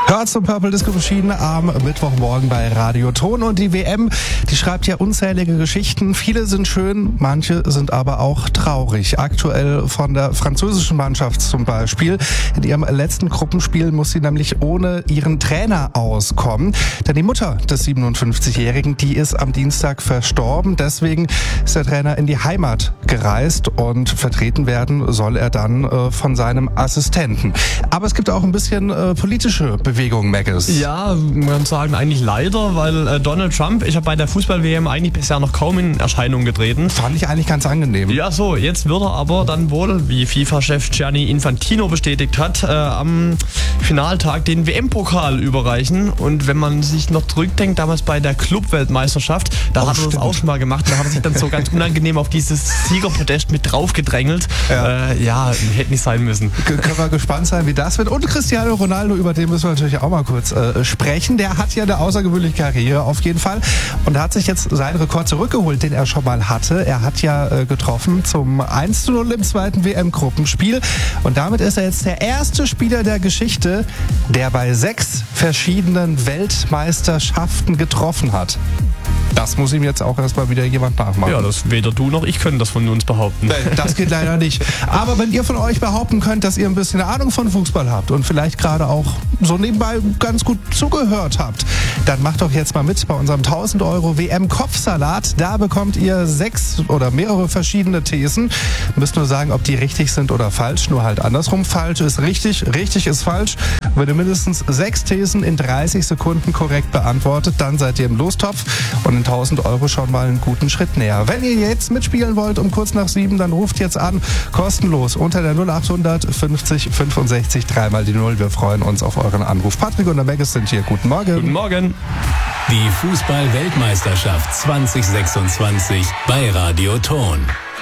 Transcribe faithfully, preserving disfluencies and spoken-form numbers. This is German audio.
Hört zum Purple Disco Machine am Mittwochmorgen bei Radio Ton. Und die W M, die schreibt ja unzählige Geschichten. Viele sind schön, manche sind aber auch traurig. Aktuell von der französischen Mannschaft zum Beispiel. In ihrem letzten Gruppenspiel muss sie nämlich ohne ihren Trainer auskommen. Denn die Mutter des siebenundfünfzigjährigen, die ist am Dienstag verstorben. Deswegen ist der Trainer in die Heimat gereist und vertreten werden soll er dann äh, von seinem Assistenten. Aber es gibt auch ein bisschen äh, politische Bewegung, Maggis. Ja, man kann sagen, eigentlich leider, weil äh, Donald Trump, ich habe bei der Fußball-W M eigentlich bisher noch kaum in Erscheinung getreten. Fand ich eigentlich ganz angenehm. Ja, so, jetzt wird er aber dann wohl, wie FIFA-Chef Gianni Infantino bestätigt hat, äh, am Finaltag den W M-Pokal überreichen. Und wenn man sich noch zurückdenkt, damals bei der Club-Weltmeisterschaft, da oh, hat er das auch schon mal gemacht. Da hat er sich dann so ganz unangenehm auf dieses Siegerpodest mit drauf gedrängelt. Ja, äh, ja hätte nicht sein müssen. K- können wir gespannt sein, wie das wird. Und Cristiano Ronaldo, über den müssen wir natürlich auch mal kurz äh, sprechen. Der hat ja eine außergewöhnliche Karriere auf jeden Fall und hat sich jetzt seinen Rekord zurückgeholt, den er schon mal hatte. Er hat ja äh, getroffen zum eins zu null im zweiten W M-Gruppenspiel und damit ist er jetzt der erste Spieler der Geschichte, der bei sechs verschiedenen Weltmeisterschaften getroffen hat. Das muss ihm jetzt auch erstmal wieder jemand nachmachen. Ja, das weder du noch ich können das von uns behaupten. Das geht leider nicht. Aber wenn ihr von euch behaupten könnt, dass ihr ein bisschen Ahnung von Fußball habt und vielleicht gerade auch so nebenbei ganz gut zugehört habt, dann macht doch jetzt mal mit bei unserem tausend Euro W M-Kopfsalat. Da bekommt ihr sechs oder mehrere verschiedene Thesen. Müsst nur sagen, ob die richtig sind oder falsch. Nur halt andersrum. Falsch ist richtig, richtig ist falsch. Wenn ihr mindestens sechs Thesen in dreißig Sekunden korrekt beantwortet, dann seid ihr im Lostopf und in tausend Euro schon mal einen guten Schritt näher. Wenn ihr jetzt mitspielen wollt um kurz nach sieben, dann ruft jetzt an, kostenlos unter der null achthundert fünfzig fünfundsechzig dreimal die Null. Wir freuen uns auf euren Anruf. Patrick und der Maggis sind hier. Guten Morgen. Guten Morgen. Die Fußball-Weltmeisterschaft zwanzig sechsundzwanzig bei Radio Ton.